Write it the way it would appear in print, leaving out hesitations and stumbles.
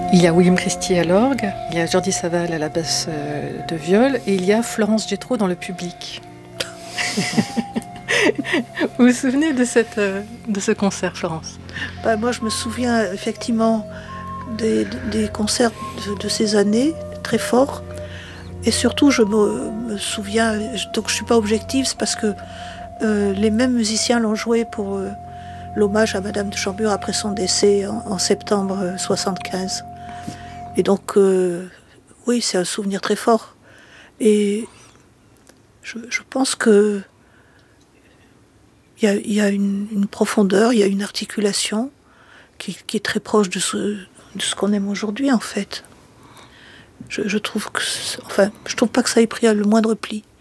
Il y a William Christie à l'orgue, il y a Jordi Savall à la basse de viol et il y a Florence Jethro dans le public. Vous vous souvenez de ce concert, Florence ? Moi, je me souviens effectivement des concerts de ces années, très forts. Et surtout, je me souviens, donc je ne suis pas objective, c'est parce que les mêmes musiciens l'ont joué pour l'hommage à Madame de Chambure après son décès en septembre 1975. Et donc, oui, c'est un souvenir très fort. Et je pense que il y a une profondeur, il y a une articulation qui est très proche de ce qu'on aime aujourd'hui, en fait. Je trouve pas que ça ait pris le moindre pli.